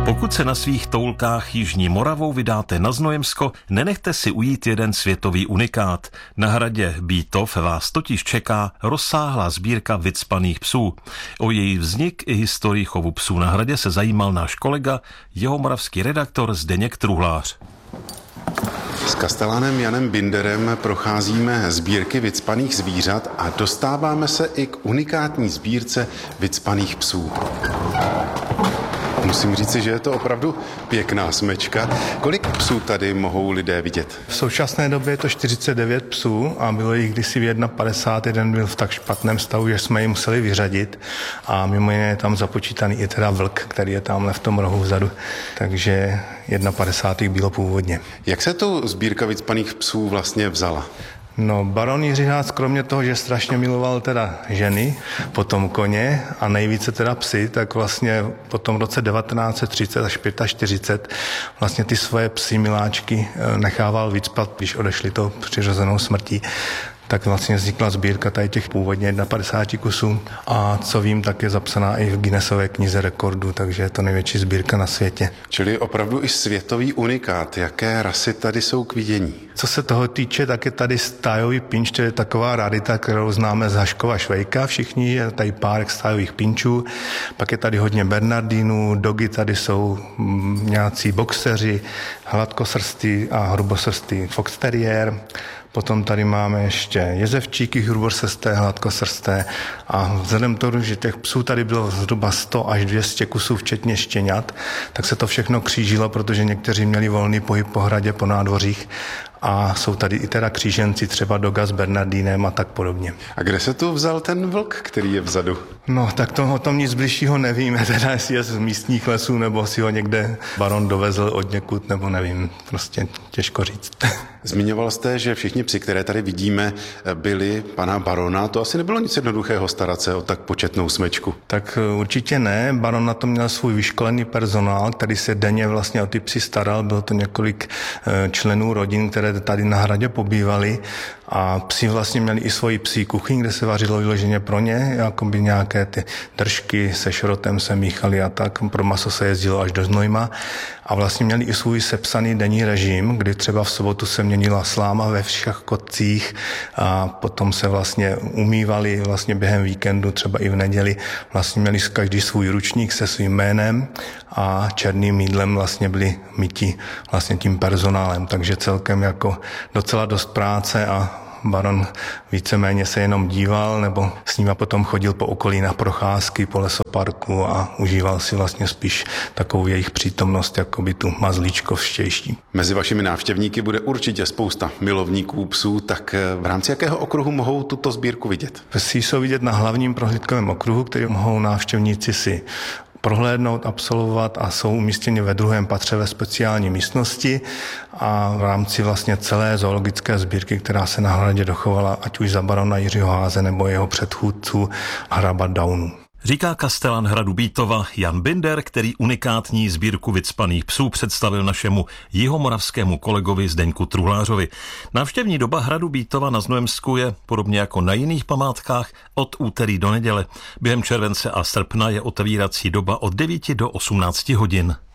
Pokud se na svých toulkách Jižní Moravou vydáte na Znojemsko, nenechte si ujít jeden světový unikát. Na hradě Bítov vás totiž čeká rozsáhlá sbírka vycpaných psů. O její vznik i historii chovu psů na hradě se zajímal náš kolega, jihomoravský redaktor Zdeněk Truhlář. S kastelánem Janem Binderem procházíme sbírky vycpaných zvířat a dostáváme se i k unikátní sbírce vycpaných psů. Musím říci, že je to opravdu pěkná smečka. Kolik psů tady mohou lidé vidět? V současné době je to 49 psů a bylo jich kdysi 51, jeden byl v tak špatném stavu, že jsme ji museli vyřadit a mimo jiné je tam započítaný i teda vlk, který je tamhle v tom rohu vzadu, takže 51 bylo původně. Jak se tu sbírka vycpaných psů vlastně vzala? No, baron Jiří Haas, kromě toho, že strašně miloval teda ženy, potom koně a nejvíce teda psy, tak vlastně potom v roce 1930 až 45 vlastně ty svoje psy miláčky nechával vycpat, když odešli tou přirozenou smrtí. Tak vlastně vznikla sbírka tady těch původně 51 kusů a co vím, tak je zapsaná i v Guinnessové knize rekordů, takže je to největší sbírka na světě. Čili opravdu i světový unikát. Jaké rasy tady jsou k vidění? Co se toho týče, tak je tady stájový pinč, to je taková rarita, kterou známe z Haškova Švejka všichni, je tady párek stájových pinčů, pak je tady hodně bernardínů, dogy tady jsou nějací boxeři, hladkosrstý a hrubosrstý fox terrier. Potom tady máme ještě jezevčíky hrubosrsté, hladkosrsté a vzhledem k tomu, že těch psů tady bylo zhruba 100 až 200 kusů, včetně štěňat, tak se to všechno křížilo, protože někteří měli volný pohyb po hradě, po nádvořích a jsou tady i teda kříženci, třeba doga s bernardínem a tak podobně. A kde se tu vzal ten vlk, který je vzadu? No, tak o tom nic bližšího nevíme, teda jestli je z místních lesů, nebo si ho někde baron dovezl od někud, nebo nevím, prostě těžko říct. Zmiňoval jste, že všichni psi, které tady vidíme, byli pana barona. To asi nebylo nic jednoduchého starat se o tak početnou smečku. Tak určitě ne. Baron na to měl svůj vyškolený personál, který se denně vlastně o ty psy staral. Bylo to několik členů rodin, které tady na hradě pobývali. A psi vlastně měli i svoji psí kuchyň, kde se vařilo vyloženě pro ně, jakoby nějaké ty držky se šrotem se míchaly a tak. Pro maso se jezdilo až do Znojma. A vlastně měli i svůj sepsaný denní režim, kdy třeba v sobotu se měnila sláma ve všech kotcích a potom se vlastně umývali vlastně během víkendu, třeba i v neděli. Vlastně měli každý svůj ručník se svým jménem a černým mýdlem vlastně byli myti vlastně tím personálem. Takže celkem jako docela dost práce a baron víceméně se jenom díval nebo s nima potom chodil po okolí na procházky po lesoparku a užíval si vlastně spíš takovou jejich přítomnost, jako by tu mazlíčkovštější. Mezi vašimi návštěvníky bude určitě spousta milovníků psů, tak v rámci jakého okruhu mohou tuto sbírku vidět? Psy jsou vidět na hlavním prohlídkovém okruhu, který mohou návštěvníci si prohlédnout, absolvovat a jsou umístěni ve druhém patře ve speciální místnosti a v rámci vlastně celé zoologické sbírky, která se na hradě dochovala, ať už za barona Jiřího Háze nebo jeho předchůdců hraba Daunů. Říká kastelán hradu Bítova Jan Binder, který unikátní sbírku vycpaných psů představil našemu jihomoravskému kolegovi Zdeňku Truhlářovi. Návštěvní doba hradu Bítova na Znojemsku je, podobně jako na jiných památkách, od úterý do neděle. Během července a srpna je otevírací doba od 9 do 18 hodin.